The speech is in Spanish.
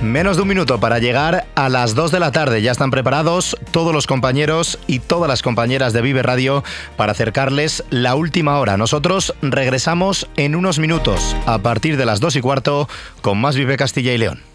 Menos de un minuto para llegar a las 2 de la tarde. Ya están preparados todos los compañeros y todas las compañeras de Vive Radio para acercarles la última hora. Nosotros regresamos en unos minutos a partir de las 2:15 con más Vive Castilla y León.